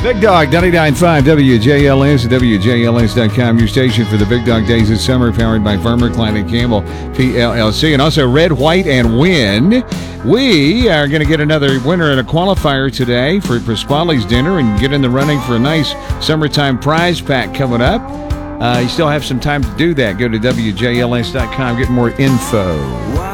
Big Dog 99.5 WJLS and WJLS.com, your station for the Big Dog Days of Summer, powered by Farmer Klein & Campbell, PLLC, and also Red, White, and Win. We are going to get another winner and a qualifier today for Pasquale's dinner and get in the running for a nice summertime prize pack coming up. You still have some time to do that. Go to WJLS.com, get more info.